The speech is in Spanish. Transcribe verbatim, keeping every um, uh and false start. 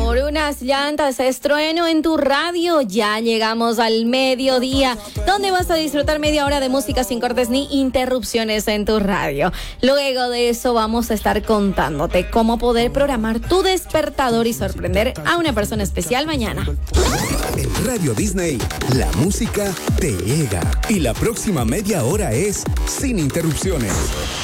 por unas llantas, estrueno en tu radio. Ya llegamos al mediodía, donde vas a disfrutar media hora de música sin cortes ni interrupciones en tu radio. Luego de eso vamos a estar contándote cómo poder programar tu despertador y sorprender a una persona especial mañana. En Radio Disney, la música te llega. Y la próxima media hora es sin interrupciones.